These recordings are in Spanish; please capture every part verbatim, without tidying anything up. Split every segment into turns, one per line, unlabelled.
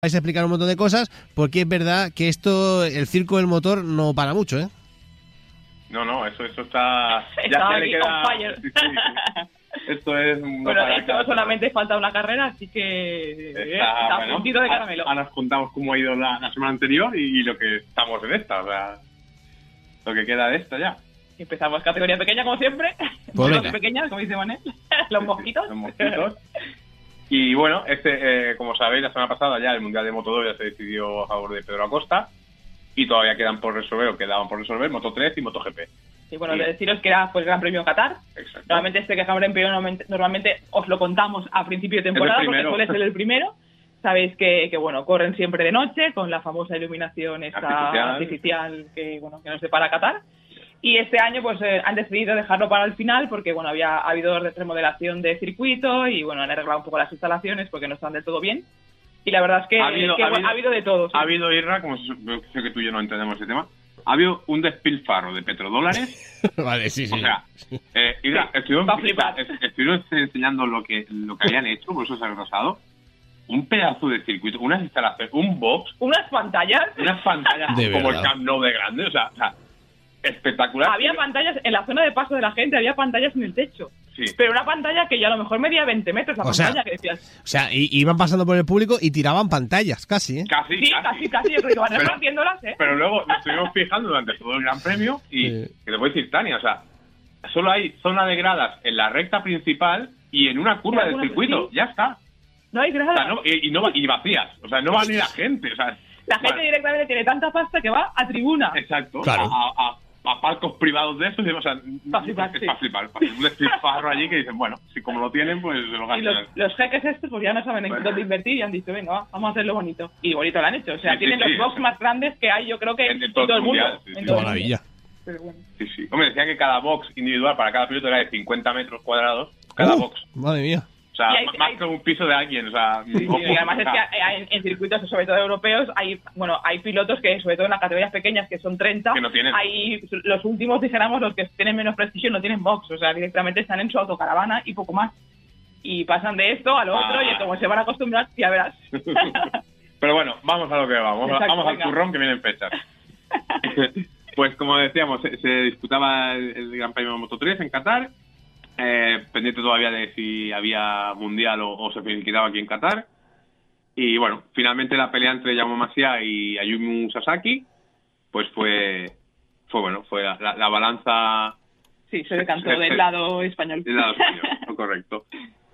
vais a explicar un montón de cosas, porque es verdad que esto, el circo del motor no para mucho, ¿eh?
No, no, eso eso está...
Está
ya se
aquí
le queda...
on fire.
Sí, sí, sí. Esto es... No
bueno, de
para
hecho,
cada-
solamente falta una carrera, así que
Está,
está
bueno,
puntito de caramelo.
Ahora os contamos cómo ha ido la, la semana anterior y, y lo que estamos en esta, o sea... Lo que queda de esta ya.
Empezamos categoría pequeña, como siempre.
Pues
Los
venga.
pequeñas, como dice Manel. Los mosquitos.
Los mosquitos. Y bueno, este, eh, como sabéis, la semana pasada ya el Mundial de Moto dos ya se decidió a favor de Pedro Acosta y todavía quedan por resolver, o quedaban por resolver, Moto tres y MotoGP.
Y bueno,
Sí.
de deciros que era pues, el Gran Premio en Qatar.
Exacto.
Normalmente este Gran Premio normalmente, normalmente os lo contamos a principio de temporada porque
primero.
suele ser el primero. Sabéis que, que bueno, corren siempre de noche con la famosa iluminación esta
Artificial.
artificial, que bueno que nos separa Qatar. Y este año pues eh, han decidido dejarlo para el final porque bueno había ha habido remodelación de circuito y bueno han arreglado un poco las instalaciones porque no están del todo bien. Y la verdad es que
Ha habido-
que,
ha
bueno,
habido-
ha habido de todo. sí.
Ha habido, Irra, como sé sé que tú y yo no entendemos ese tema, ha habido un despilfarro de petrodólares.
Vale, sí, sí.
O sea, eh, Irra,
Sí,
estuvieron,
va a flipar.
est- estuvieron enseñando lo que lo que habían hecho, por eso se ha retrasado. Un pedazo de circuito, unas instalaciones, un box,
Unas pantallas.
unas pantallas
De
como el
verdad.
Camp Nou de grande, o sea, o sea, espectacular.
Había pantallas en la zona de paso de la gente, había pantallas en el techo.
Sí.
Pero una pantalla que ya a lo mejor medía veinte metros la
O sea,
pantalla, que decías.
O sea, i- iban pasando por el público y tiraban pantallas, casi, ¿eh?
Casi,
Sí, casi, casi, yo creo que van
Pero-
repartiéndolas, ¿eh?
Pero luego nos estuvimos fijando durante todo el Gran Premio y,
Sí.
que te voy a decir, Tania, o sea, solo hay zona de gradas en la recta principal y en una curva
En
del
alguna-
circuito,
sí.
ya está.
No hay
O sea,
grada.
no- y, y no, va- y vacías, o sea, no va ni la gente, o sea...
La gente
bueno,
directamente tiene tanta pasta que va a tribuna.
exacto,
Claro.
a, a- a palcos privados de esos, y, o sea,
Pa' flipar,
es
sí.
para flipar, para un despilfarro allí que dicen, bueno, si como lo tienen, pues se lo
Y
gastan.
los, los jeques estos pues ya no saben en
Bueno.
dónde invertir y han dicho, venga, va, vamos a hacerlo bonito. Y bonito lo han hecho. O sea,
Sí, sí,
tienen
sí,
los box
sí.
más grandes que hay, yo creo que
En-
en,
en todo
todo
el
el mundo.
mundial, sí,
En
sí.
todo
Qué
el
maravilla.
mundo. Pero bueno.
Sí, sí. Hombre, decían que cada box individual para cada piloto era de cincuenta metros cuadrados, cada
Uh,
box.
Madre mía.
O sea,
Y hay-
más
hay-
que un piso de alguien, o sea...
Sí,
ojo,
y además
o
es
sea,
que hay- en, en circuitos, sobre todo europeos, hay bueno hay pilotos que, sobre todo en las categorías pequeñas, que son treinta,
Que no tienen.
hay los últimos, dijéramos, los que tienen menos prestigio no tienen box, o sea, directamente están en su autocaravana y poco más. Y pasan de esto a lo otro
Ah.
y como se van a acostumbrar, ya verás.
Pero bueno, vamos a lo que vamos.
Exacto,
vamos al
venga.
turrón que vienen fechas. Pues como decíamos, se, se disputaba el, el Gran Premio de Moto tres en Qatar. Eh, pendiente todavía de si había mundial o, o se finiquitaba aquí en Qatar. Y bueno, finalmente la pelea entre Jaume Masia y Ayumu Sasaki, pues fue, fue bueno, fue la, la, la balanza
Sí, se decantó
Se- se-
del lado español.
del lado español, ¿no? Correcto.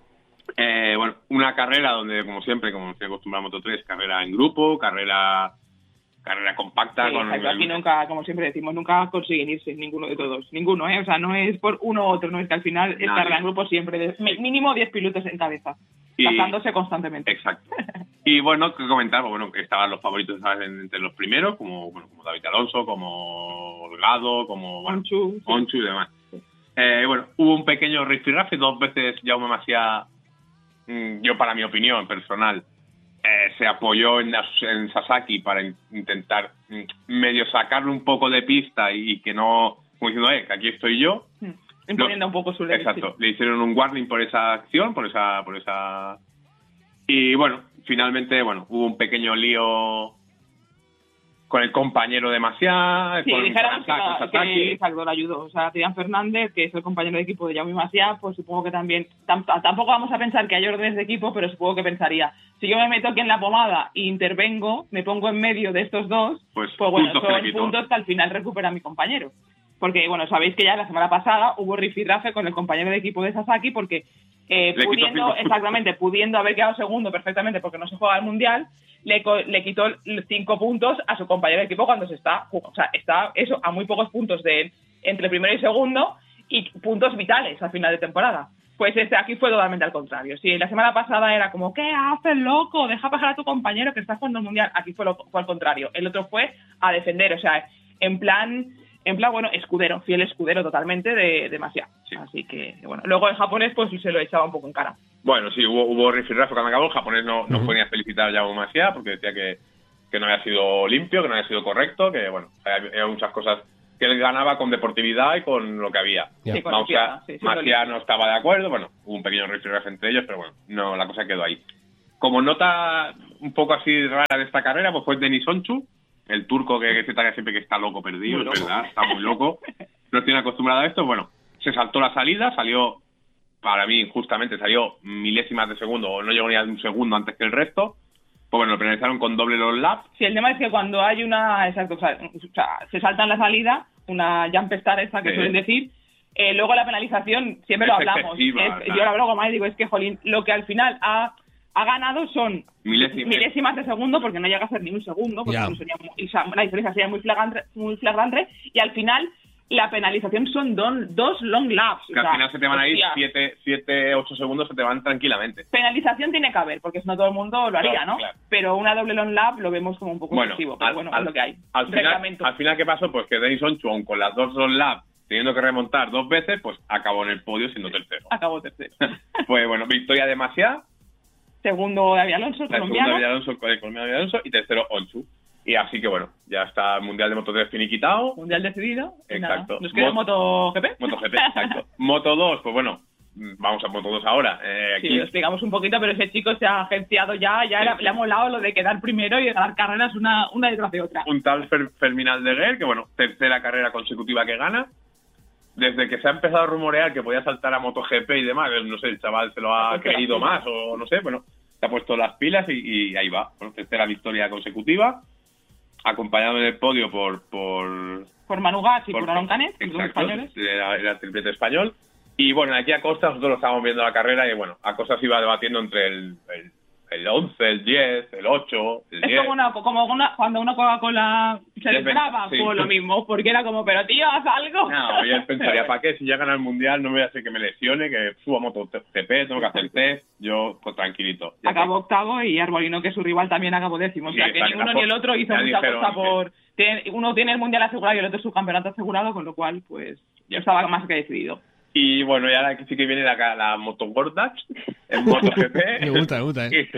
Eh, bueno, una carrera donde, como siempre, como se acostumbra a Moto tres, carrera en grupo, carrera carrera compacta.
Sí,
con
exacto. Aquí nunca, como siempre decimos, nunca consiguen irse ninguno de todos. Ninguno, ¿eh? O sea, no es por uno u otro, no es que al final es
Nadie.
carrera en grupo siempre. De, mi- mínimo diez pilotos en cabeza,
Y-
pasándose constantemente.
Exacto. Y bueno, que comentar, pues, bueno, que estaban los favoritos, ¿sabes? En- entre los primeros, como bueno, como David Alonso, como Holgado, como bueno,
Onchu, sí.
Onchu y demás. Eh, bueno, hubo un pequeño rifirrafe, dos veces Jaume Masia, mm, yo para mi opinión personal, eh, se apoyó en, las- en Sasaki para in- intentar mm, medio sacarle un poco de pista y, y que no, como diciendo, eh, que aquí estoy yo.
Mm. Imponiendo
No,
un poco su ley.
Exacto, le hicieron un warning por esa acción, por esa, por esa... Y bueno, finalmente, bueno, hubo un pequeño lío con el compañero de Masia,
Sí,
con,
dijéramos que,
con
no,
Sasaki.
que exacto, lo ayudó. O sea, Adrián Fernández, que es el compañero de equipo de Jaume Masia, pues supongo que también... tam- tampoco vamos a pensar que hay órdenes de equipo, pero supongo que pensaría, si yo me meto aquí en la pomada e intervengo, me pongo en medio de estos dos,
Pues,
pues bueno,
puntos que le
son
quitó.
puntos que al final recupera mi compañero. Porque, bueno, sabéis que ya la semana pasada hubo rifirrafe con el compañero de equipo de Sasaki porque eh,
Le quitó
pudiendo,
cinco.
exactamente, pudiendo haber quedado segundo perfectamente porque no se juega el Mundial, le, co- le quitó cinco puntos a su compañero de equipo cuando se está, o sea, está eso a muy pocos puntos de él, entre primero y segundo, y puntos vitales al final de temporada. Pues este aquí fue totalmente al contrario. Si la semana pasada era como, ¿qué haces, loco? Deja pasar a tu compañero que está jugando el Mundial. Aquí fue, lo, fue al contrario. El otro fue a defender, o sea, en plan... En plan, bueno, escudero, fiel escudero totalmente de, de Masia.
Sí.
Así que, bueno, luego en japonés pues se lo echaba un poco en cara.
Bueno, sí, hubo, hubo rifirrafe cuando acabó. El japonés no, no
Ujú.
fue ni a felicitar a Jaume Masia porque decía que, que no había sido limpio, que no había sido correcto, que bueno, había, había muchas cosas que él ganaba con deportividad y con lo que había.
Ya.
Sí, con
Masia,
limpieza, sí, siendo
Masia
limpio.
no estaba de acuerdo, bueno, hubo un pequeño rifirrafe entre ellos, pero bueno, no, la cosa quedó ahí. Como nota un poco así rara de esta carrera pues fue Denis Onchu, el turco que, que se trae siempre que está loco perdido, es verdad, está muy loco. No tiene acostumbrado a esto. Bueno, se saltó la salida, salió, para mí injustamente, salió milésimas de segundo, o no llegó ni a un segundo antes que el resto. Pues bueno, lo penalizaron con doble los laps.
Sí, el tema es que cuando hay una, exacto, o sea, o sea se salta en la salida, una jump start esa que sí. suelen decir, eh, luego la penalización, siempre
es
lo hablamos. Es, yo lo hablo con Mike y digo, es que, jolín, lo que al final ha, ha ganado son
milésimas.
milésimas de segundo, porque no llega a ser ni un segundo, porque
yeah.
sería muy, o sea, la diferencia sería muy flagrante, muy flagrante, y al final la penalización son don, dos long laps.
Que
o sea,
al final se te van a ir
hostia.
siete, ocho segundos, se te van tranquilamente.
Penalización tiene que haber, porque si no todo el mundo lo haría,
claro,
¿no?
Claro.
Pero una doble long lap lo vemos como un poco
bueno,
excesivo, pero
al,
bueno,
al,
es lo que hay.
Al final, al final, ¿qué pasó? Pues que Denis Onchu, aun con las dos long laps, teniendo que remontar dos veces, pues acabó en el podio siendo tercero.
Acabó tercero.
Pues bueno, victoria de Masia.
Segundo David Alonso, el colombiano.
Segundo David Alonso, el colombiano David Alonso, y tercero Onchu. Y así que bueno, ya está el Mundial de Moto tres finiquitado.
Mundial decidido.
Exacto.
Nada. ¿Nos queda
Moto,
MotoGP?
MotoGP, exacto. Moto dos, pues bueno, vamos a Moto dos ahora. Eh, aquí...
Sí, lo explicamos un poquito, pero ese chico se ha agenciado ya, ya sí, sí. le ha molado lo de quedar primero y de ganar carreras una, una detrás de otra.
Un tal Fer Fermín Aldeguer, que bueno, tercera carrera consecutiva que gana. Desde que se ha empezado a rumorear que podía saltar a MotoGP y demás, no sé, el chaval se lo ha creído más o no sé, bueno, se ha puesto las pilas y, y ahí va. Bueno, tercera victoria consecutiva, acompañado en el podio por... Por,
por Manu Gas y por, por Aaron Canet, los españoles.
Era, era el triplete español. Y bueno, aquí a Costa nosotros lo estábamos viendo la carrera y bueno, a Costa se iba debatiendo entre el, el, el once, el diez, el ocho, el diez.
Es como, una, como una, cuando una Coca-Cola se desgraba, sí. Fue lo mismo, porque era como, pero tío, haz algo.
No, yo pensaría, ¿para qué? Si ya gana el Mundial no me voy a hacer que me lesione, que suba MotoGP, tengo que hacer test, yo pues, tranquilito. Ya
acabó
que...
octavo y Arbolino, que es su rival, también acabó décimo. Sí, o sea, que ni uno ni el otro hizo mucha dijeron, cosa por... Tiene, uno tiene el Mundial asegurado y el otro su campeonato asegurado, con lo cual, pues, ya estaba más que decidido.
Y bueno, y ahora sí que viene la, la Moto World Dutch, el MotoGP.
Me gusta, me gusta, ¿eh?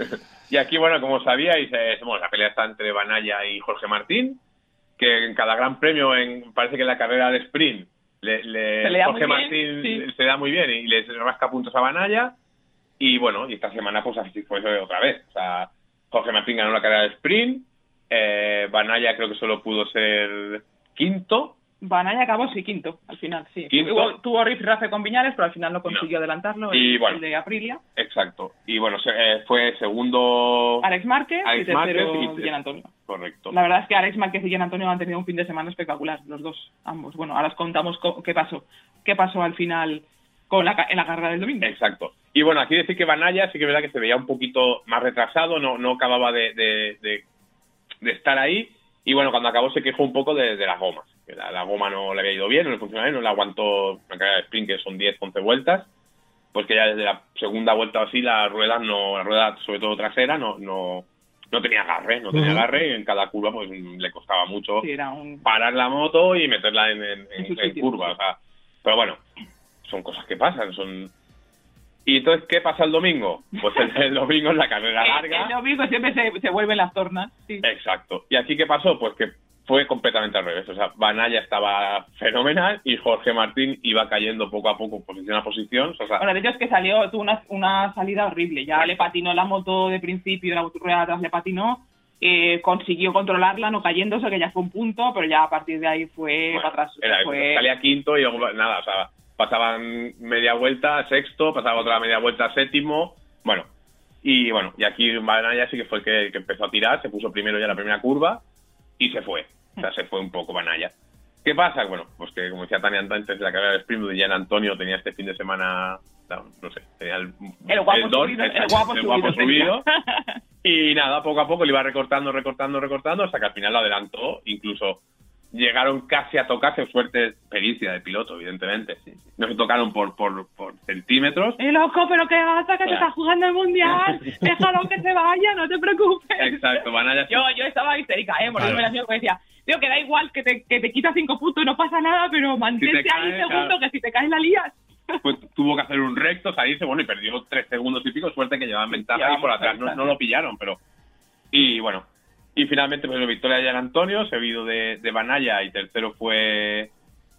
Y aquí, bueno, como sabíais, eh, bueno, la pelea está entre Banaya y Jorge Martín, que en cada gran premio, en, parece que en la carrera de sprint, le, le, le Jorge Martín bien, sí. se da muy bien y le rasca puntos a Banaya. Y bueno, y esta semana pues así fue otra vez. O sea, Jorge Martín ganó la carrera de sprint, eh, Banaya creo que solo pudo ser quinto.
Banaya acabó, sí, quinto, al final, sí.
Quinto.
Tuvo rifrafe con Viñales, pero al final no consiguió no. adelantarlo,
y
el,
bueno,
el de Aprilia.
Exacto. Y bueno, se, eh, fue segundo...
Alex Márquez
Alex
y tercero
Márquez y
Gian Antonio.
Correcto.
La verdad es que Alex Márquez y Gian Antonio han tenido un fin de semana espectacular, los dos, ambos. Bueno, ahora os contamos qué pasó. ¿Qué pasó al final con la, en la carrera del domingo?
Exacto. Y bueno, aquí decir que Banaya sí que es verdad que se veía un poquito más retrasado, no, no acababa de, de, de, de estar ahí. Y bueno, cuando acabó se quejó un poco de, de las gomas. Que la, la goma no le había ido bien, no le funcionaba bien, no le aguantó una carrera de sprint que son diez, once vueltas. Pues que ya desde la segunda vuelta o así, las ruedas, no, la rueda sobre todo trasera, no, no, no tenía agarre, no tenía uh-huh. agarre, y en cada curva pues le costaba mucho
sí, era un...
parar la moto y meterla en, en, en, en, en curva. O sea, pero bueno, son cosas que pasan, son... ¿Y entonces qué pasa el domingo? Pues el, el domingo es la carrera larga.
El, el domingo siempre se, se vuelven las tornas. Sí.
Exacto. ¿Y aquí qué pasó? Pues que fue completamente al revés. O sea, Banaya estaba fenomenal y Jorge Martín iba cayendo poco a poco, posición a posición. O sea,
bueno, de hecho es que salió, tuvo una, una salida horrible. Ya le patinó la moto de principio, la rueda de atrás le patinó. Eh, consiguió controlarla, no cayéndose, que ya fue un punto, pero ya a partir de ahí fue bueno, para atrás.
Era,
fue...
Salía quinto y nada, o sea... Pasaban media vuelta a sexto, pasaba otra media vuelta a séptimo, bueno, y bueno, y aquí Banaya sí que fue el que, que empezó a tirar, se puso primero ya en la primera curva y se fue, o sea, se fue un poco Banaya. ¿Qué pasa? Bueno, pues que como decía Tania antes de la carrera de sprint, de Gian Antonio tenía este fin de semana, no, no sé, tenía el,
el guapo
el don,
subido,
el,
el guapo
el
subido,
guapo subido y nada, poco a poco le iba recortando, recortando, recortando, hasta que al final lo adelantó, incluso... Llegaron casi a tocarse, suerte, pericia de piloto, evidentemente. Sí, sí. No se tocaron por por, por centímetros.
¡Eh, loco, pero qué pasa, que claro. se está jugando el Mundial! ¡Déjalo que se vaya, no te preocupes!
Exacto, van allá.
Yo, yo estaba histérica, ¿eh? Por eso me que decía, tío, que da igual, que te, que te quita cinco puntos, no pasa nada, pero mantente si ahí cae, segundo, claro. que si te caes la lías.
Pues tuvo que hacer un recto, salirse, bueno, y perdió tres segundos y pico, suerte que llevaban ventaja sí, ahí por atrás. No, no lo pillaron, pero... Y bueno... Y finalmente, pues la victoria de Gian Antonio, seguido de, de Banaya, y tercero fue...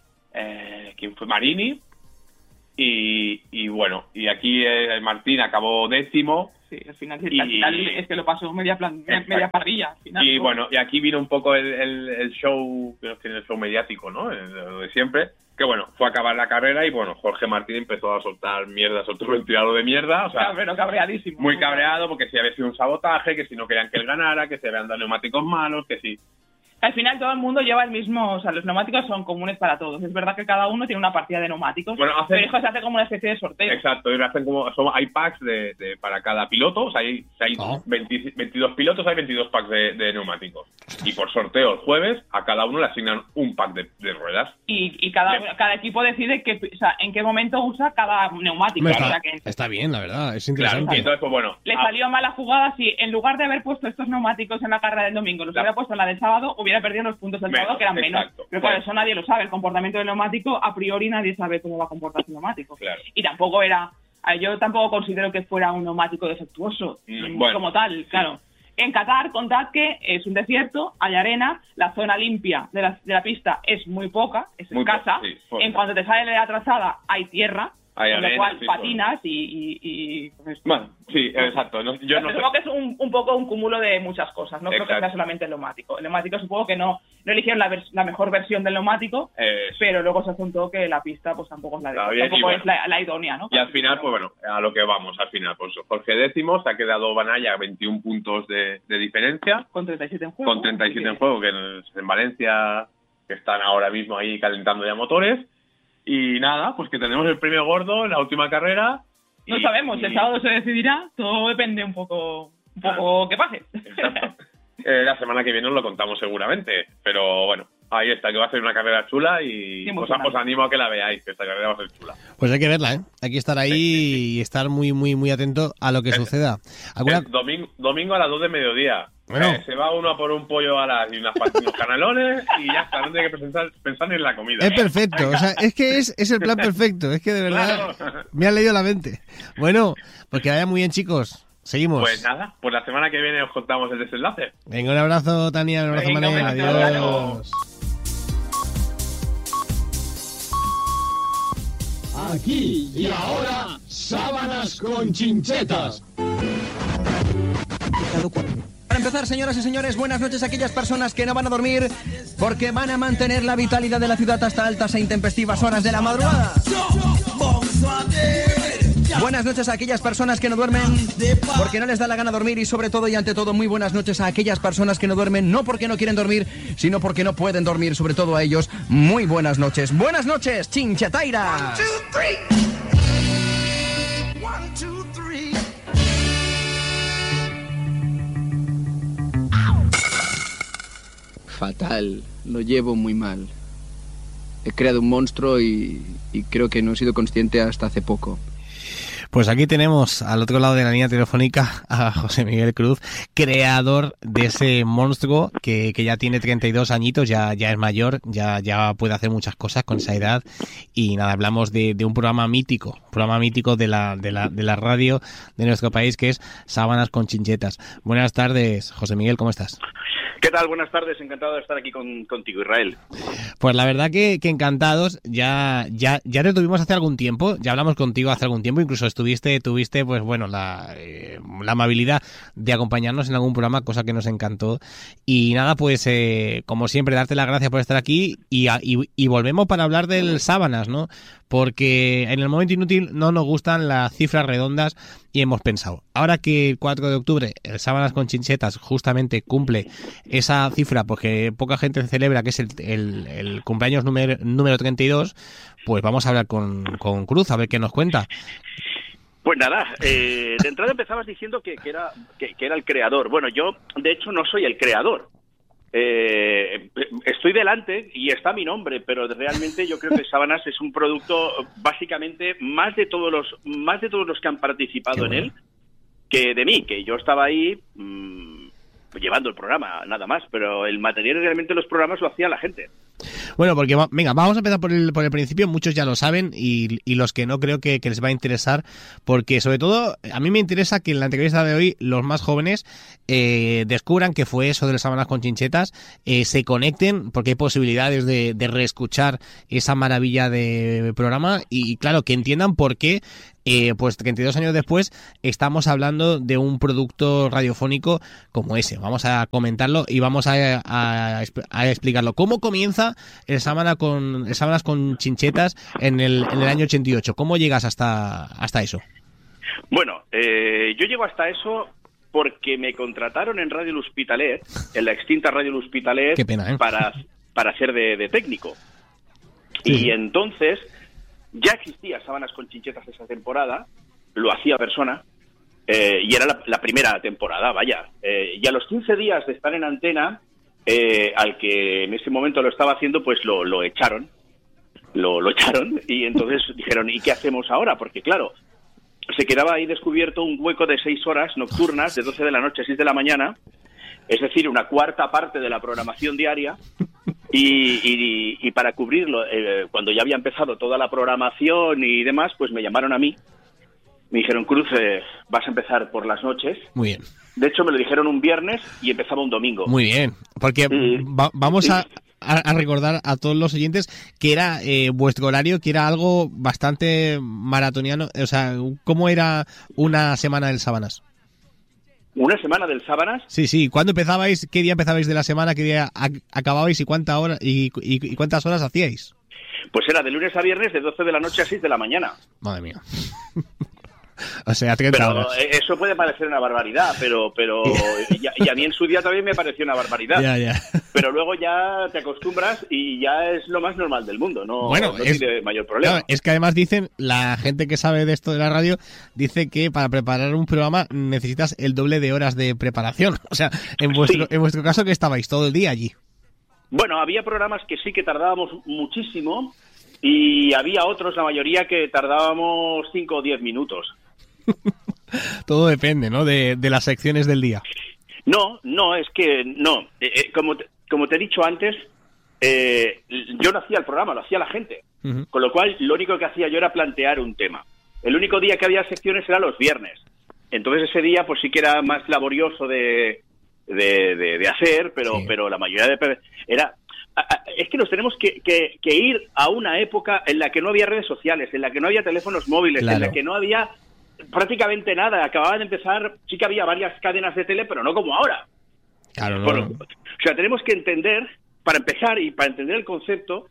Eh, ¿Quién fue? Marini. Y, y bueno, y aquí eh, Martín acabó décimo,
Sí, al final, y, al final es que lo pasó media plan, media parrilla. Al final,
y
todo.
bueno, y aquí vino un poco el, el, el show, que nos tiene el show mediático, ¿no? El, lo de siempre. Que bueno, fue a acabar la carrera y bueno, Jorge Martín empezó a soltar mierda, soltó un ventilador de mierda, o sea,
Cabrero, cabreadísimo.
Muy cabreado porque si había sido un sabotaje, que si no querían que él ganara, que se habían dado neumáticos malos, que sí.
Al final todo el mundo lleva el mismo, o sea, los neumáticos son comunes para todos. Es verdad que cada uno tiene una partida de neumáticos,
bueno, hacen,
pero se hace como una especie de sorteo.
Exacto, y hacen como, son, hay packs de, de, para cada piloto, o sea, hay, hay oh. veinte, veintidós pilotos, hay veintidós packs de, de neumáticos. Y por sorteo el jueves a cada uno le asignan un pack de, de ruedas.
Y, y cada, Le... cada equipo decide que, o sea, en qué momento usa cada neumático.
Está,
o sea, que...
está bien, la verdad, es interesante.
Claro, y entonces, pues bueno.
Le
a...
salió mala jugada si en lugar de haber puesto estos neumáticos en la carrera del domingo, los la... hubiera puesto en la del sábado, hubiera perdido los puntos del sábado, que eran menos. Exacto. Pero claro, eso nadie lo sabe. El comportamiento del neumático, a priori nadie sabe cómo va a comportarse el neumático.
Claro.
Y tampoco era... Yo tampoco considero que fuera un neumático defectuoso, mm, bueno, como tal, claro. En Qatar, contad que es un desierto, hay arena, la zona limpia de la, de la pista es muy poca, es muy escasa. Po- sí, en cuanto te sale la trazada, hay tierra, hay con arena, lo cual sí, patinas y... y, y pues,
bueno, sí, exacto. No, yo no
creo sé. que es un, un poco un cúmulo de muchas cosas, no
exacto.
creo que sea solamente el neumático. El neumático supongo que no, no eligieron la, vers- la mejor versión del neumático, eh, pero luego se juntó que la pista pues tampoco es la, de, tampoco bueno, es la, la idónea, ¿no?
Y al final, pues bueno, a lo que vamos, al final, pues Jorge décimo, se ha quedado Banaya a veintiún puntos de, de diferencia.
Con treinta y siete en juego.
Con treinta y siete en juego, que en, en Valencia, que están ahora mismo ahí calentando ya motores. Y nada, pues que tenemos el premio gordo en la última carrera.
No
y,
sabemos,
y...
el sábado se decidirá, todo depende un poco, un poco ah, que pase.
Exacto. eh, la semana que viene os lo contamos seguramente, pero bueno, ahí está, que va a ser una carrera chula y os, os animo a que la veáis, que esta carrera va a ser chula.
Pues hay que verla, ¿eh? Hay que estar ahí sí, sí, sí. y estar muy, muy, muy atento a lo que
es,
suceda. ¿Alguna...
domingo, domingo a las dos de mediodía.
Bueno.
Eh, se va uno a por un pollo a las y unas, unos canelones y ya está, no tiene que pensar, pensar en la comida.
Es perfecto, o sea, es que es, es el plan perfecto, es que de verdad claro. me han leído la mente. Bueno, pues que vaya muy bien, chicos. Seguimos.
Pues nada, pues la semana que viene os contamos el desenlace.
Venga, un abrazo, Tania, un abrazo, Venga, Manel, adiós. adiós.
Aquí y ahora, sábanas con chinchetas.
Para empezar, señoras y señores, buenas noches a aquellas personas que no van a dormir porque van a mantener la vitalidad de la ciudad hasta altas e intempestivas horas de la madrugada. Buenas noches a aquellas personas que no duermen porque no les da la gana dormir y sobre todo y ante todo muy buenas noches a aquellas personas que no duermen no porque no quieren dormir, sino porque no pueden dormir, sobre todo a ellos. Muy buenas noches. Buenas noches, Chinchetaira.
Fatal, lo llevo muy mal. He creado un monstruo y, y creo que no he sido consciente hasta hace poco.
Pues aquí tenemos al otro lado de la línea telefónica a José Miguel Cruz, creador de ese monstruo que, que ya tiene treinta y dos añitos, ya, ya es mayor, ya, ya puede hacer muchas cosas con esa edad. Y nada, hablamos de, de un programa mítico, programa mítico de la, de la, de la radio de nuestro país, que es Sábanas con Chinchetas. Buenas tardes, José Miguel, ¿cómo estás?
¿Qué tal? Buenas tardes, encantado de estar aquí con, contigo, Israel.
Pues la verdad que, que encantados, ya, ya, ya te tuvimos hace algún tiempo, ya hablamos contigo hace algún tiempo, incluso estuviste, tuviste, pues bueno, la, eh, la amabilidad de acompañarnos en algún programa, cosa que nos encantó. Y nada, pues eh, como siempre, darte las gracias por estar aquí y, y, y volvemos para hablar del Sábanas, ¿no? Porque en el momento inútil no nos gustan las cifras redondas y hemos pensado, ahora que el cuatro de octubre el Sábanas con Chinchetas justamente cumple esa cifra porque poca gente celebra, que es el, el, el cumpleaños número, número treinta y dos, pues vamos a hablar con, con Cruz, a ver qué nos cuenta.
Pues nada, eh, de entrada empezabas diciendo que, que, era, que, que era el creador. Bueno, yo de hecho no soy el creador. Eh, estoy delante y está mi nombre, pero realmente yo creo que Sábanas es un producto básicamente más de todos los más de todos los que han participado en él que de mí, que yo estaba ahí mmm, llevando el programa, nada más, pero el material realmente los programas lo hacía la gente.
Bueno, porque va, venga, vamos a empezar por el, por el principio, muchos ya lo saben y, y los que no creo que, que les va a interesar, porque sobre todo a mí me interesa que en la entrevista de hoy los más jóvenes eh, descubran qué fue eso de las Sábanas con Chinchetas, eh, se conecten, porque hay posibilidades de, de reescuchar esa maravilla de programa y claro, que entiendan por qué eh, pues treinta y dos años después estamos hablando de un producto radiofónico como ese. Vamos a comentarlo y vamos a, a, a explicarlo. ¿Cómo comienza el Sábana con, el Sábanas con Chinchetas en el, en el año ochenta y ocho? ¿Cómo llegas hasta, hasta eso?
Bueno, eh, yo llego hasta eso porque me contrataron en Radio L'Hospitalet, en la extinta Radio L'Hospitalet,
Qué pena, ¿eh?
para, para hacer de, de técnico.
Sí.
Y entonces ya existía Sábanas con Chinchetas esa temporada, lo hacía persona, eh, y era la, la primera temporada, vaya. Eh, y a los quince días de estar en antena, eh, al que en ese momento lo estaba haciendo, pues lo, lo echaron. Lo, lo echaron y entonces dijeron, ¿y qué hacemos ahora? Porque claro, se quedaba ahí descubierto un hueco de seis horas nocturnas, de doce de la noche a seis de la mañana, es decir, una cuarta parte de la programación diaria, y, y, y para cubrirlo, eh, cuando ya había empezado toda la programación y demás, pues me llamaron a mí, me dijeron, Cruz, eh, vas a empezar por las noches.
Muy bien.
De hecho, me lo dijeron un viernes y empezaba un domingo.
Muy bien, porque
Y-
va- vamos a... A, a recordar a todos los oyentes que era eh, vuestro horario, que era algo bastante maratoniano. O sea, ¿cómo era una semana del Sábanas?
Una semana del Sábanas.
Sí, sí. ¿Cuándo empezabais? ¿Qué día empezabais de la semana? ¿Qué día ac- acababais? ¿Y cuánta hora y, y, y cuántas horas hacíais?
Pues era de lunes a viernes de doce de la noche a seis de la mañana.
Madre mía. O sea, treinta
Pero
horas.
eh, eso puede parecer una barbaridad, pero pero y a, y a mí en su día también me pareció una barbaridad.
Ya, ya.
Pero luego ya te acostumbras y ya es lo más normal del mundo, no,
Bueno,
no
es-
tiene mayor problema.
Claro, es que además dicen, la gente que sabe de esto de la radio, dice que para preparar un programa necesitas el doble de horas de preparación. O sea, en vuestro,
Sí.
en vuestro caso, que estabais todo el día allí.
Bueno, había programas que sí que tardábamos muchísimo y había otros, la mayoría, que tardábamos cinco o diez minutos.
Todo depende, ¿no? De, de las secciones del día.
No, no, es que no. Eh, eh, como, te, como te he dicho antes, eh, yo no hacía el programa, lo hacía la gente.
Ujú.
Con lo cual, lo único que hacía yo era plantear un tema. El único día que había secciones era los viernes. Entonces ese día pues sí que era más laborioso de, de, de, de hacer, pero,
Sí.
pero la mayoría de... era a- a- Es que nos tenemos que, que, que ir a una época en la que no había redes sociales, en la que no había teléfonos móviles,
Claro.
en la que no había prácticamente nada. Acababan de empezar, sí que había varias cadenas de tele, pero no como ahora.
Claro, no,
Bueno,
no.
o sea, tenemos que entender, para empezar y para entender el concepto,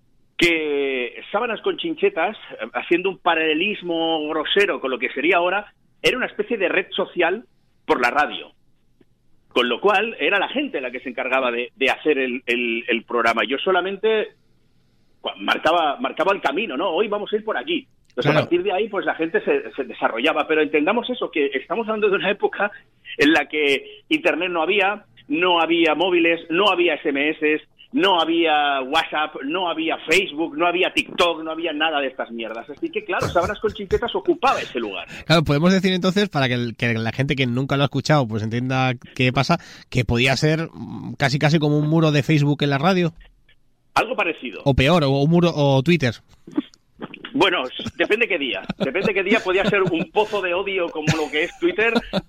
que Sábanas con Chinchetas, eh, haciendo un paralelismo grosero con lo que sería ahora, era una especie de red social por la radio. Con lo cual, era la gente la que se encargaba de, de hacer el, el, el programa. Yo solamente cua- marcaba, marcaba el camino, ¿no? Hoy vamos a ir por aquí. Entonces,
Claro.
a partir de ahí, pues la gente se, se desarrollaba. Pero entendamos eso, que estamos hablando de una época en la que Internet no había, no había móviles, no había S M S, no había WhatsApp, no había Facebook, no había TikTok, no había nada de estas mierdas. Así que, claro, Sábanas con Chinchetas ocupaba ese lugar.
Claro, podemos decir entonces, para que, el- que la gente que nunca lo ha escuchado pues entienda qué pasa, que podía ser mm, casi casi como un muro de Facebook en la radio,
Algo parecido.
o peor, o un muro, o Twitter.
Bueno, depende qué día. Depende qué día podía ser un pozo de odio como lo que es Twitter,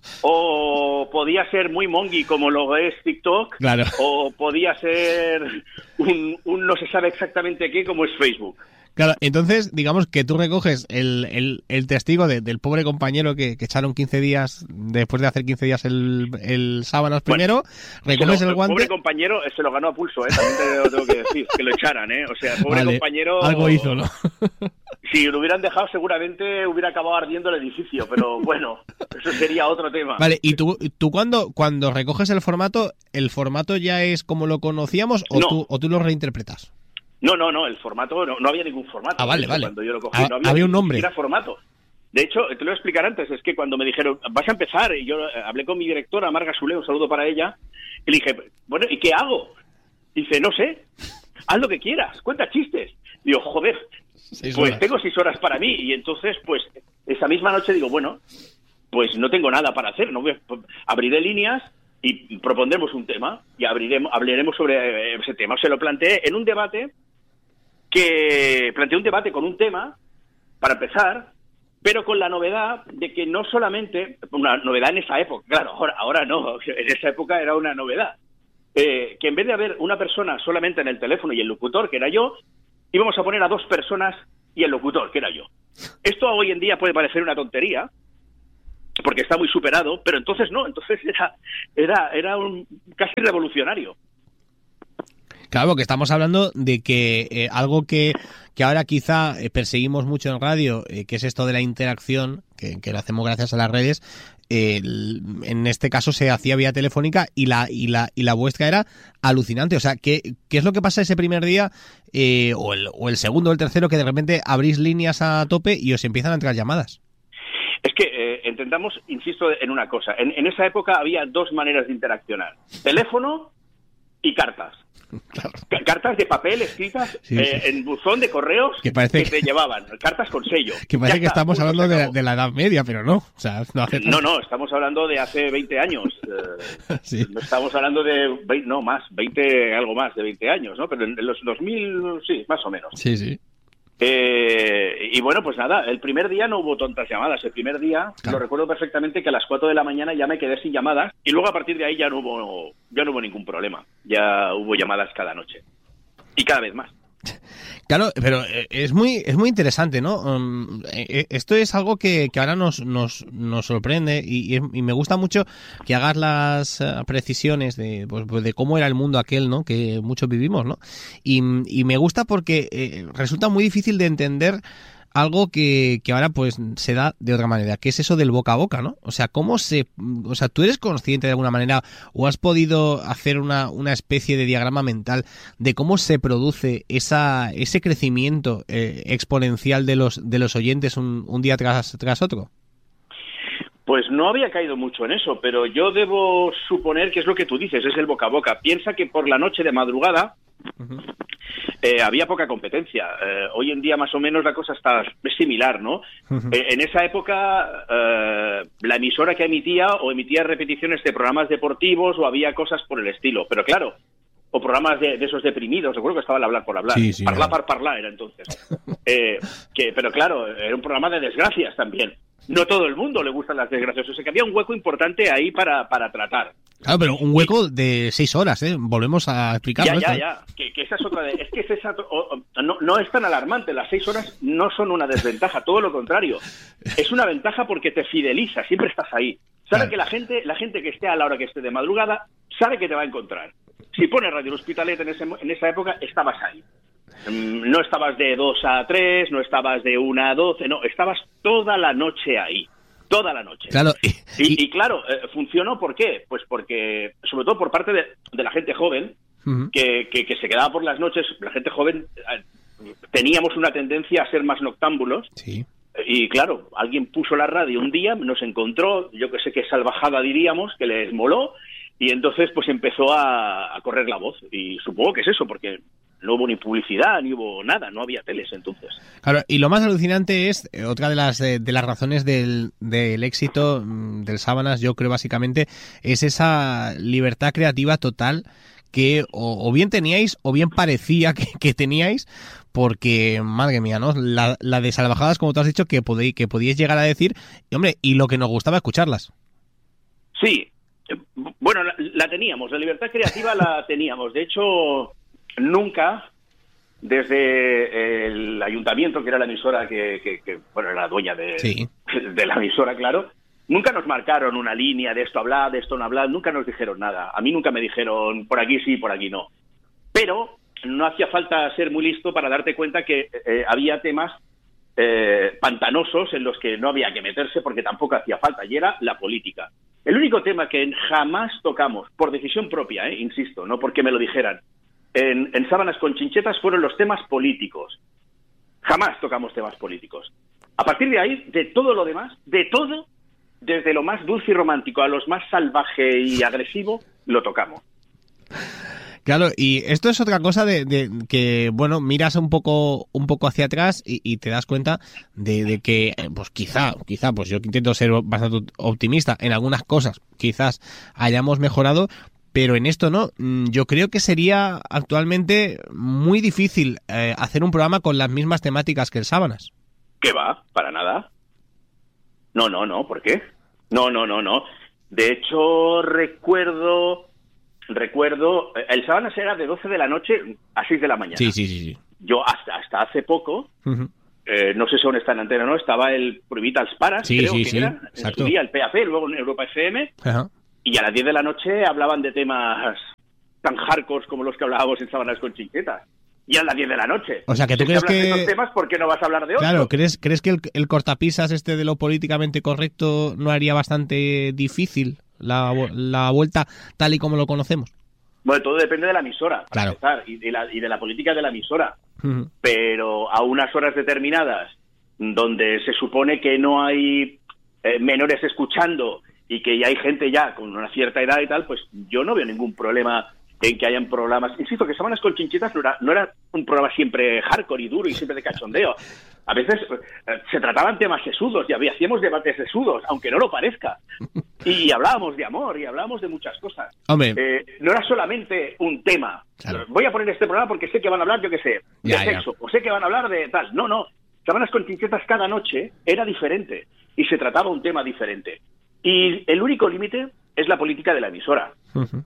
o podía ser muy mongi como lo es TikTok,
Claro.
o podía ser un, un no se sabe exactamente qué como es Facebook.
Claro, entonces, digamos que tú recoges el, el, el testigo de- del pobre compañero que, que echaron quince días, después de hacer quince días el, el Sábanas primero, recoges
Se lo-
el guante...
pobre compañero eh, se lo ganó a pulso, ¿eh? También te lo tengo que decir, que lo echaran, ¿eh? O sea, el pobre
Vale,
compañero...
algo hizo, ¿no?
Si lo hubieran dejado, seguramente hubiera acabado ardiendo el edificio, pero bueno, eso sería otro tema.
Vale, ¿y tú, tú cuando, cuando recoges el formato, el formato ya es como lo conocíamos o,
No.
tú, o tú lo reinterpretas?
No, no, no, el formato, no, no había ningún formato.
Ah, vale,
De hecho,
vale.
Cuando yo lo cogí,
Ah,
no había,
había un
ni
nombre.
siquiera formato. De hecho, te lo voy a explicar antes, es que cuando me dijeron, vas a empezar, y yo eh, hablé con mi directora, Marga Sule, un saludo para ella, y le dije, bueno, ¿y qué hago? Dice, no sé, haz lo que quieras, cuenta chistes. Digo, joder,
Seis
pues
horas.
tengo seis horas para mí, y entonces, pues, esa misma noche digo, bueno, pues no tengo nada para hacer, no voy a- abriré líneas y propondremos un tema, y abriremos, hablaremos sobre eh, ese tema. Se lo planteé en un debate, que planteé un debate con un tema, para empezar, pero con la novedad de que no solamente, una novedad en esa época, claro, ahora, ahora no, en esa época era una novedad, eh, que en vez de haber una persona solamente en el teléfono y el locutor, que era yo, íbamos a poner a dos personas y el locutor, que era yo. Esto hoy en día puede parecer una tontería, porque está muy superado, pero entonces no, entonces era era era un casi revolucionario.
Claro, que estamos hablando de que eh, algo que, que ahora quizá eh, perseguimos mucho en radio, eh, que es esto de la interacción, que, que lo hacemos gracias a las redes, eh, en este caso se hacía vía telefónica y la y la y la vuestra era alucinante. O sea, ¿qué, qué es lo que pasa ese primer día, eh, o, el, o el segundo o el tercero, que de repente abrís líneas a tope y os empiezan a entrar llamadas?
Es que eh, entendamos, insisto en una cosa, en, en esa época había dos maneras de interaccionar: teléfono y cartas. Claro. Cartas de papel escritas sí, eh, sí. en buzón de correos que, parece que te que... llevaban, cartas con sello.
Que parece ya que está, estamos hablando de, de la Edad Media, pero no. O sea, no, hace
no, no, estamos hablando de hace veinte años. Eh, sí. No estamos hablando de, veinte, no más, veinte, algo más de veinte años, ¿no? Pero en los dos mil, sí, más o menos.
Sí, sí.
Eh, y bueno, pues nada, el primer día no hubo tantas llamadas. El primer día, claro, lo recuerdo perfectamente, que a las cuatro de la mañana ya me quedé sin llamadas y luego a partir de ahí ya no hubo ya no hubo ningún problema. Ya hubo llamadas cada noche y cada vez más.
Claro, pero es muy es muy interesante, ¿no? Um, esto es algo que, que ahora nos, nos, nos sorprende y, y me gusta mucho que hagas las precisiones de, pues, de cómo era el mundo aquel, ¿no? Que muchos vivimos, ¿no? Y, y me gusta porque eh, resulta muy difícil de entender algo que, que ahora pues se da de otra manera, que es eso del boca a boca, ¿no? O sea, ¿cómo se...? O sea, ¿tú eres consciente de alguna manera o has podido hacer una, una especie de diagrama mental de cómo se produce esa ese crecimiento eh, exponencial de los de los oyentes un, un día tras, tras otro?
Pues no había caído mucho en eso, pero yo debo suponer que es lo que tú dices, es el boca a boca. Piensa que por la noche de madrugada uh-huh. eh, había poca competencia. Eh, hoy en día más o menos la cosa está es similar, ¿no? Uh-huh. Eh, en esa época eh, la emisora que emitía o emitía repeticiones de programas deportivos o había cosas por el estilo, pero claro, o programas de, de esos deprimidos, recuerdo que estaba el hablar por hablar,
sí, sí,
parlar par parlar era entonces. Eh, que, pero claro, era un programa de desgracias también. No todo el mundo le gustan las desgracias, o sea que había un hueco importante ahí para, para tratar.
Claro, pero un hueco de seis horas, ¿eh? Volvemos a explicarlo.
Ya, ya, ya, que, que esa es otra de... Es que es esa, o, no, no es tan alarmante, las seis horas no son una desventaja, todo lo contrario. Es una ventaja porque te fideliza, siempre estás ahí. Sabe claro. que la gente la gente que esté a la hora que esté de madrugada, sabe que te va a encontrar. Si pones Radio L'Hospitalet en, ese, en esa época, estabas ahí. No estabas de dos a tres, no estabas de una a doce, no, estabas toda la noche ahí, toda la noche.
Claro.
Y, y, y claro, eh, funcionó, ¿por qué? Pues porque, sobre todo por parte de, de la gente joven, uh-huh. que, que, que se quedaba por las noches, la gente joven, eh, teníamos una tendencia a ser más noctámbulos.
Sí.
Y claro, alguien puso la radio un día, nos encontró, yo que sé qué salvajada diríamos, que les moló, y entonces pues empezó a, a correr la voz. Y supongo que es eso, porque no hubo ni publicidad, ni hubo nada, no había teles entonces.
Claro, y lo más alucinante es, eh, otra de las de, de las razones del, del éxito del Sábanas, yo creo básicamente, es esa libertad creativa total que o, o bien teníais o bien parecía que, que teníais, porque, madre mía, ¿no? La, la de salvajadas, como tú has dicho, que, podéis, que podíais llegar a decir, y hombre, y lo que nos gustaba escucharlas.
Sí, bueno, la, la teníamos, la libertad creativa la teníamos, de hecho... Nunca, desde el ayuntamiento, que era la emisora que, que, que bueno, era la dueña de,
sí.
de la emisora, claro, nunca nos marcaron una línea de esto hablar, de esto no hablar, nunca nos dijeron nada. A mí nunca me dijeron por aquí sí, por aquí no. Pero no hacía falta ser muy listo para darte cuenta que eh, había temas eh, pantanosos en los que no había que meterse porque tampoco hacía falta, y era la política. El único tema que jamás tocamos, por decisión propia, eh, insisto, no porque me lo dijeran, En, en Sábanas con Chinchetas fueron los temas políticos. Jamás tocamos temas políticos. A partir de ahí, de todo lo demás, de todo, desde lo más dulce y romántico a los más salvaje y agresivo, lo tocamos.
Claro, y esto es otra cosa de, de que, bueno, miras un poco un poco hacia atrás y, y te das cuenta de, de que, pues quizá, quizá, pues yo intento ser bastante optimista en algunas cosas, quizás hayamos mejorado, pero en esto no. Yo creo que sería actualmente muy difícil eh, hacer un programa con las mismas temáticas que el Sábanas.
¿Qué va? Para nada. No, no, no. ¿Por qué? No, no, no, no. De hecho, recuerdo... Recuerdo... El Sábanas era de doce de la noche a seis de la mañana.
Sí, sí, sí. sí.
Yo hasta, hasta hace poco... Uh-huh. eh, no sé si aún está en antena o no, estaba el Prohibit als Pares,
sí,
creo
sí,
que
sí,
era, en su día el P A C, luego en Europa F M,
Ajá.
y a las diez de la noche hablaban de temas tan hardcore como los que hablábamos en Sábanas con Chinchetas. Y a las diez de la noche.
O sea, que tú
si
crees
hablas
que...
de esos temas, ¿por qué no vas a hablar de otros?
Claro, ¿crees, crees que el, el cortapisas este de lo políticamente correcto no haría bastante difícil la, la vuelta tal y como lo conocemos?
Bueno, todo depende de la emisora, para
claro.
empezar, y de, la, y de la política de la emisora.
Uh-huh.
Pero a unas horas determinadas, donde se supone que no hay eh, menores escuchando y que ya hay gente ya con una cierta edad y tal, pues yo no veo ningún problema en que hayan programas. Insisto, que Sábanas con Chinchetas no era, no era un programa siempre hardcore y duro y siempre de cachondeo. A veces eh, se trataban temas sesudos y había, hacíamos debates sesudos, aunque no lo parezca. Y hablábamos de amor y hablábamos de muchas cosas.
Hombre.
Eh, no era solamente un tema.
Claro.
Voy a poner este programa porque sé que van a hablar, yo qué sé, de
ya,
sexo,
ya.
o sé que van a hablar de tal. No, no. Sábanas con Chinchetas cada noche era diferente y se trataba un tema diferente. Y el único límite es la política de la emisora.
Uh-huh.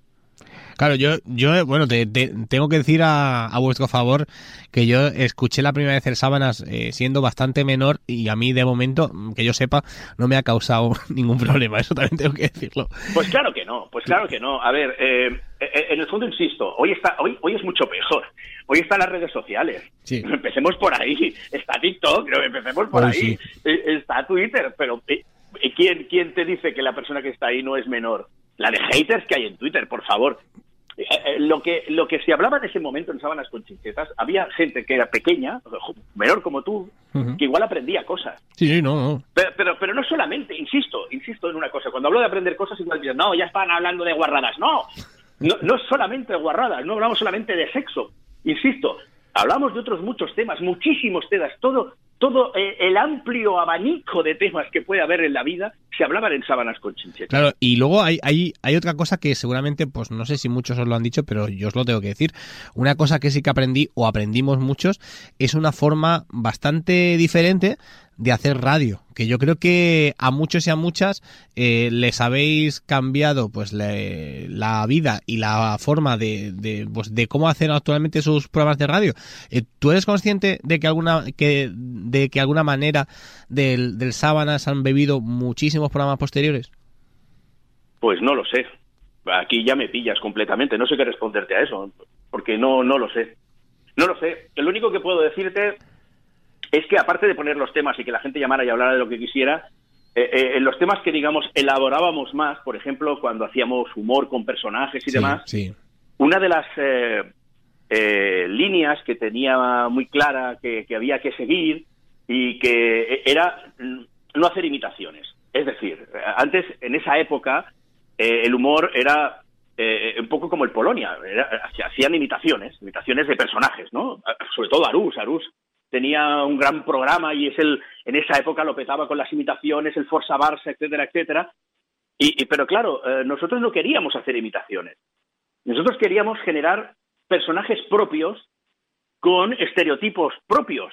Claro, yo, yo bueno, te, te, tengo que decir a, a vuestro favor que yo escuché la primera vez el Sábanas eh, siendo bastante menor y a mí de momento, que yo sepa, no me ha causado ningún problema, eso también tengo que decirlo.
Pues claro que no, pues claro que no. A ver, eh, en el fondo insisto, hoy está, hoy, hoy es mucho peor. Hoy están las redes sociales.
Sí.
Empecemos por ahí. Está TikTok, pero empecemos por
Hoy
ahí.
sí.
Está Twitter, pero eh, ¿quién, ¿quién te dice que la persona que está ahí no es menor? La de haters que hay en Twitter, por favor. Eh, eh, lo que lo que se hablaba en ese momento en Sábanas con Chinchetas, había gente que era pequeña, menor como tú, uh-huh. que igual aprendía cosas.
Sí, sí, no, no.
Pero, pero, pero no solamente, insisto, insisto en una cosa. Cuando hablo de aprender cosas, igual dicen, no, ya están hablando de guarradas. No, no, no solamente de guarradas, no hablamos solamente de sexo. Insisto, hablamos de otros muchos temas, muchísimos temas, todo... Todo eh, el amplio abanico de temas que puede haber en la vida se hablaban en Sábanas con Chinchetas.
Claro, y luego hay, hay, hay otra cosa que seguramente, pues no sé si muchos os lo han dicho, pero yo os lo tengo que decir. Una cosa que sí que aprendí, o aprendimos muchos, es una forma bastante diferente de hacer radio, que yo creo que a muchos y a muchas eh, les habéis cambiado pues le, la vida y la forma de, de, pues, de cómo hacen actualmente sus programas de radio. Eh, ¿Tú eres consciente de que alguna que de que alguna manera del, del Sábanas han bebido muchísimos programas posteriores?
Pues no lo sé. Aquí ya me pillas completamente. No sé qué responderte a eso, porque no, no lo sé. No lo sé. Lo único que puedo decirte es que aparte de poner los temas y que la gente llamara y hablara de lo que quisiera, eh, eh, en los temas que, digamos, elaborábamos más, por ejemplo, cuando hacíamos humor con personajes y
sí,
demás,
sí.
una de las eh, eh, líneas que tenía muy clara que, que había que seguir y que era no hacer imitaciones. Es decir, antes, en esa época, eh, el humor era eh, un poco como el Polonia, era, hacían imitaciones, imitaciones de personajes, ¿no? Sobre todo Arús, Arús tenía un gran programa y es el en esa época lo petaba con las imitaciones, el Forza Barça, etcétera, etcétera. Y, y, pero claro, eh, nosotros no queríamos hacer imitaciones. Nosotros queríamos generar personajes propios con estereotipos propios.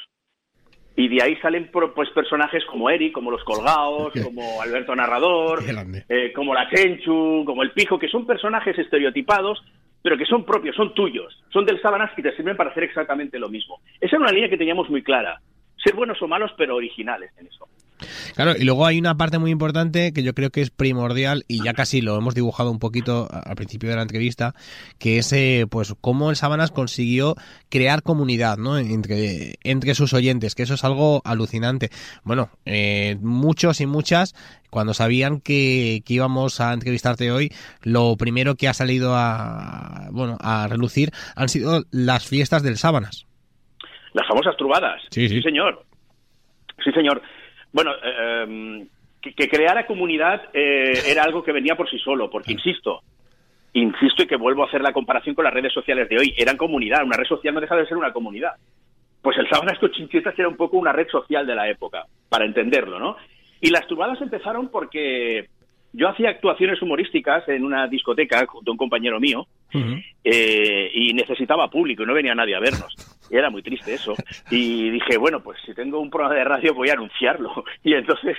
Y de ahí salen pues personajes como Eric, como Los Colgados, como Alberto Narrador, eh, como la Chenchu, como el Pijo, que son personajes estereotipados, pero que son propios, son tuyos, son del Sábanas y te sirven para hacer exactamente lo mismo. Esa era una línea que teníamos muy clara. Ser buenos o malos, pero originales en eso.
Claro, y luego hay una parte muy importante que yo creo que es primordial y ya casi lo hemos dibujado un poquito al principio de la entrevista, que es eh, pues cómo el Sábanas consiguió crear comunidad, ¿no? entre, entre sus oyentes, que eso es algo alucinante. Bueno, eh, muchos y muchas, cuando sabían que, que íbamos a entrevistarte hoy, lo primero que ha salido a bueno a relucir han sido las fiestas del Sábanas.
Las famosas trubadas.
Sí, sí.
Sí, señor. Sí, señor. Bueno, eh, que, que creara comunidad eh, era algo que venía por sí solo, porque insisto, insisto y que vuelvo a hacer la comparación con las redes sociales de hoy, eran comunidad, una red social no deja de ser una comunidad. Pues el Sábanas con Chinchetas era un poco una red social de la época, para entenderlo, ¿no? Y las trubadas empezaron porque yo hacía actuaciones humorísticas en una discoteca junto a un compañero mío, uh-huh. eh, y necesitaba público y no venía nadie a vernos. Y era muy triste eso. Y dije, bueno, pues si tengo un programa de radio voy a anunciarlo. Y entonces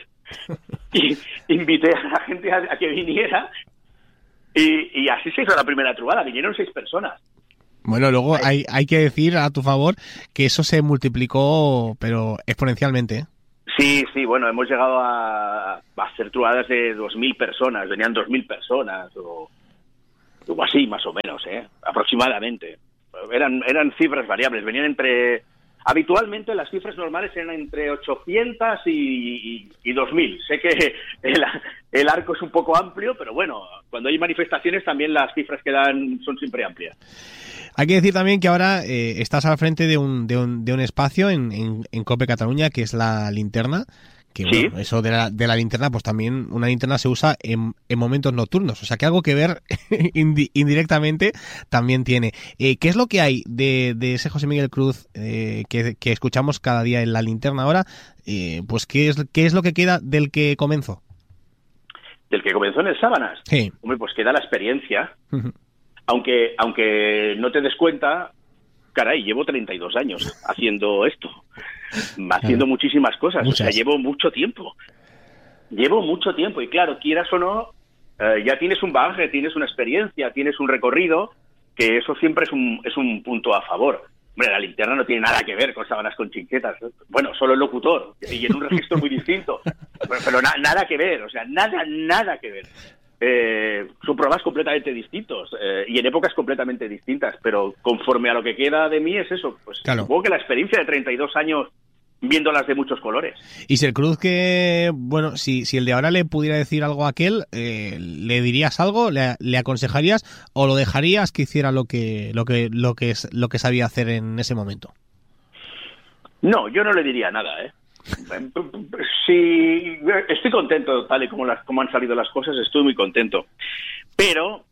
y, invité a la gente a, a que viniera y, y así se hizo la primera trubada. Vinieron seis personas.
Bueno, luego hay, hay que decir a tu favor que eso se multiplicó, pero exponencialmente, ¿eh?
Sí, sí, bueno, hemos llegado a, a hacer truadas de dos mil personas, venían dos mil personas o, o así más o menos, ¿eh? Aproximadamente. Eran, eran cifras variables, venían entre... Habitualmente las cifras normales eran entre ochocientas y, y, y dos mil. Sé que el, el arco es un poco amplio, pero bueno, cuando hay manifestaciones también las cifras que dan son siempre amplias.
Hay que decir también que ahora eh, estás al frente de un, de un, de un espacio en, en, en COPE Cataluña, que es La Linterna. Que
¿Sí?
Bueno, eso de la, de la linterna, pues también una linterna se usa en, en momentos nocturnos, o sea que algo que ver indi, indirectamente también tiene. Eh, ¿Qué es lo que hay de, de ese José Miguel Cruz eh, que, que escuchamos cada día en La Linterna ahora? Eh, pues ¿qué es, qué es lo que queda del que comenzó?
¿Del que comenzó en el Sábanas?
Sí.
Hombre, pues queda la experiencia,
Uh-huh.
aunque, aunque no te des cuenta, caray, llevo treinta y dos años haciendo esto. Haciendo muchísimas cosas,
Muchas.
o sea, llevo mucho tiempo. Llevo mucho tiempo y claro, quieras o no, eh, ya tienes un bagaje, tienes una experiencia, tienes un recorrido, que eso siempre es un, es un punto a favor. Hombre, La Linterna no tiene nada que ver con Sábanas con Chinchetas. Bueno, solo el locutor y en un registro muy distinto. Pero, pero na, nada que ver, o sea, nada, nada que ver. Eh, son programas completamente distintos eh, y en épocas completamente distintas, pero conforme a lo que queda de mí es eso, pues
Claro.
supongo que la experiencia de treinta y dos años viéndolas de muchos colores.
Y si el Cruz que, bueno, si, si el de ahora le pudiera decir algo a aquel, eh, ¿le dirías algo? ¿Le, le aconsejarías o lo dejarías que hiciera lo que, lo que, lo que, es, lo que sabía hacer en ese momento?
No, yo no le diría nada, ¿eh? Sí, estoy contento tal y como, las, como han salido las cosas, estoy muy contento. Pero,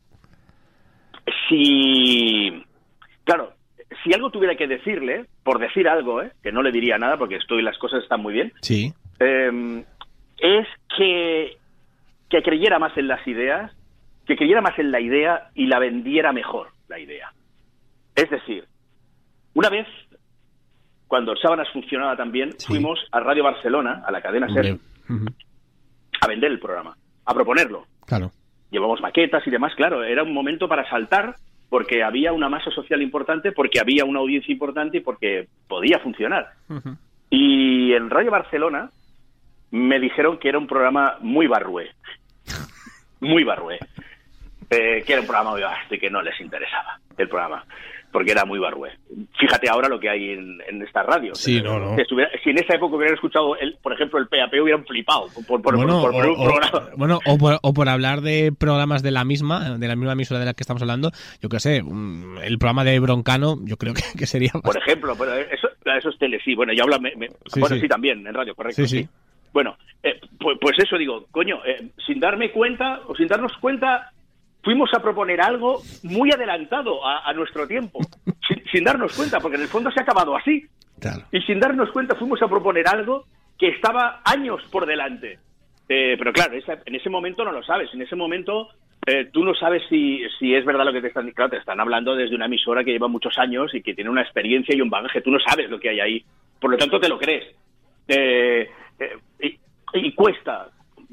si... Claro, si algo tuviera que decirle, por decir algo, ¿eh? Que no le diría nada porque estoy, las cosas están muy bien,
Sí.
eh, es que, que creyera más en las ideas, que creyera más en la idea y la vendiera mejor, la idea. Es decir, una vez, cuando Sábanas funcionaba también,
Sí.
fuimos a Radio Barcelona, a la cadena SER,
Uh-huh.
a vender el programa, a proponerlo.
Claro.
Llevamos maquetas y demás, claro, era un momento para saltar porque había una masa social importante, porque había una audiencia importante y porque podía funcionar.
Uh-huh.
Y en Radio Barcelona me dijeron que era un programa muy barrué, muy barrué, eh, que era un programa muy vasto y que no les interesaba el programa, porque era muy barrué. Fíjate ahora lo que hay en, en esta radio.
Sí, no, no.
Si, estuviera, si en esa época hubieran escuchado, el, por ejemplo, el P A P, hubieran flipado por, por,
Bueno,
por, por
o,
un
o-
programa.
bueno, o por, o por hablar de programas de la misma, de la misma emisora de la que estamos hablando, yo qué sé, mm, el programa de Broncano, yo creo que, que sería...
Por ejemplo, pero eso, eso es tele, sí. Bueno, ya habla, me, me-
Sí,
bueno,
sí.
sí. también, en radio, correcto.
Sí, sí.
Bueno, eh, pues, pues eso digo, coño, eh, sin darme cuenta, o sin darnos cuenta, fuimos a proponer algo muy adelantado a, a nuestro tiempo, sin, sin darnos cuenta, porque en el fondo se ha acabado así.
Claro.
Y sin darnos cuenta fuimos a proponer algo que estaba años por delante. Eh, pero claro, esa, en ese momento no lo sabes. En ese momento eh, tú no sabes si, si es verdad lo que te están... Claro, te están hablando desde una emisora que lleva muchos años y que tiene una experiencia y un bagaje. Tú no sabes lo que hay ahí. Por lo tanto, te lo crees. Eh, eh, y, y cuesta.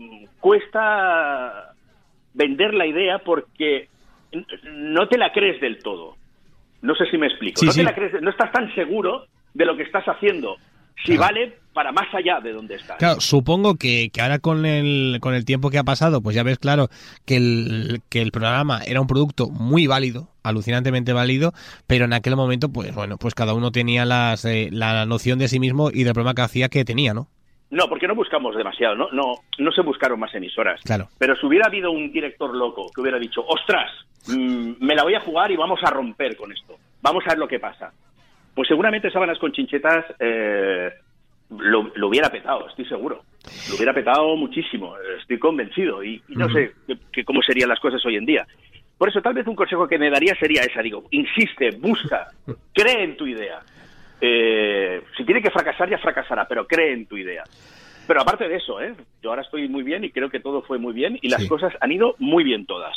Cuesta vender la idea porque no te la crees del todo. No sé si me explico.
Sí,
no
sí.
te la crees, no estás tan seguro de lo que estás haciendo. Si
Claro.
vale para más allá de donde estás.
Claro, supongo que, que ahora con el, con el tiempo que ha pasado, pues ya ves claro que el, que el programa era un producto muy válido, alucinantemente válido, pero en aquel momento, pues bueno, pues cada uno tenía las, eh, la noción de sí mismo y del programa que hacía que tenía, ¿no?
No, porque no buscamos demasiado, ¿no? No, no se buscaron más emisoras.
Claro.
Pero si hubiera habido un director loco que hubiera dicho, ostras, mmm, me la voy a jugar y vamos a romper con esto. Vamos a ver lo que pasa. Pues seguramente Sábanas con Chinchetas eh, lo, lo hubiera petado, estoy seguro. Lo hubiera petado muchísimo, estoy convencido. Y, y no
Uh-huh.
sé que, que cómo serían las cosas hoy en día. Por eso tal vez un consejo que me daría sería esa, digo, insiste, busca, cree en tu idea. Eh, si tiene que fracasar, ya fracasará, pero cree en tu idea. Pero aparte de eso, ¿eh? Yo ahora estoy muy bien y creo que todo fue muy bien y las
Sí.
cosas han ido muy bien todas.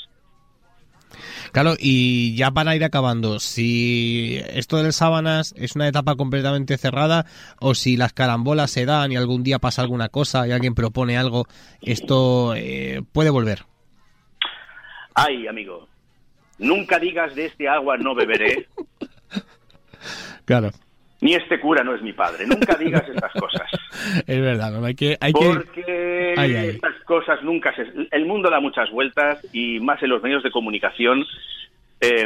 Claro, y ya para ir acabando, si esto del Sábanas es una etapa completamente cerrada o si las carambolas se dan y algún día pasa alguna cosa y alguien propone algo, esto eh, puede volver.
Ay, amigo, nunca digas de este agua no beberé,
Claro.
Ni este cura no es mi padre. Nunca digas estas cosas.
Es verdad, ¿no? Hay que... Hay
Porque
que... Ay, ay.
estas cosas nunca se... El mundo da muchas vueltas y más en los medios de comunicación eh,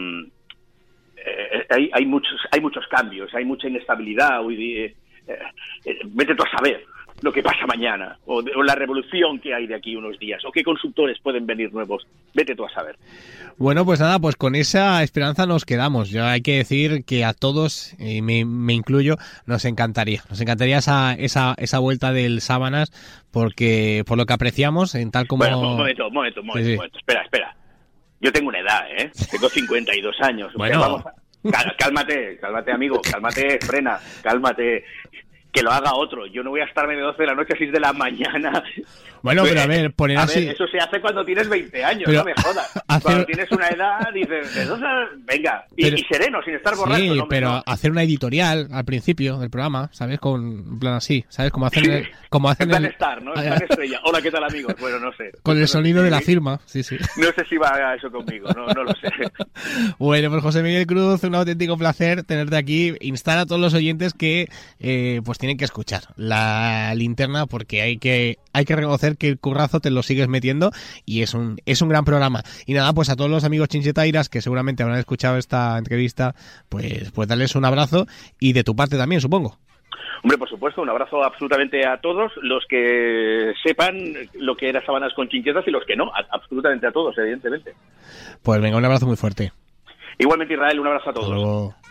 eh, hay, hay, muchos, hay muchos cambios, hay mucha inestabilidad. Hoy, eh, eh, vete tú a saber lo que pasa mañana, o, de, o la revolución que hay de aquí unos días, o qué consultores pueden venir nuevos, vete tú a saber.
Bueno, pues nada, pues con esa esperanza nos quedamos. Yo hay que decir que a todos, y me, me incluyo, nos encantaría, nos encantaría esa, esa, esa vuelta del Sábanas, porque por lo que apreciamos, en tal como...
Bueno, un momento, un momento, un momento, sí, sí. momento. espera, espera. Yo tengo una edad, ¿eh? Tengo cincuenta y dos años.
Bueno.
Vamos a... Cálmate, cálmate, amigo, cálmate, frena, cálmate. Que lo haga otro. Yo no voy a estarme de doce de la noche a seis de la mañana.
Bueno, pero a ver, poner
a
así...
ver, eso se hace cuando tienes veinte años,
pero
no me jodas.
hacer...
Cuando tienes una edad, dices, de doce, venga, y,
pero...
y sereno, sin estar borracho.
Sí,
no,
pero
no.
hacer una editorial al principio del programa, ¿sabes? Con en plan así, ¿sabes? Como hacen...
Sí.
El, como hacen
en plan
el...
Star, ¿no? En plan Estrella. Hola, ¿qué tal, amigos? Bueno, no sé.
Con el sonido
sí.
de la firma, sí, sí.
No sé si va a eso conmigo, no, no lo sé.
Bueno, pues José Miguel Cruz, un auténtico placer tenerte aquí. Instar a todos los oyentes que eh, pues tienen que escuchar la linterna, porque hay que hay que reconocer que el currazo te lo sigues metiendo y es un es un gran programa. Y nada, pues a todos los amigos chinchetairas que seguramente habrán escuchado esta entrevista, pues pues darles un abrazo y de tu parte también, supongo.
Hombre, por supuesto, un abrazo absolutamente a todos los que sepan lo que era Sábanas con Chinchetas y los que no, a, absolutamente a todos, evidentemente.
Pues venga, un abrazo muy fuerte.
Igualmente, Israel, un abrazo a todos.
Hasta luego.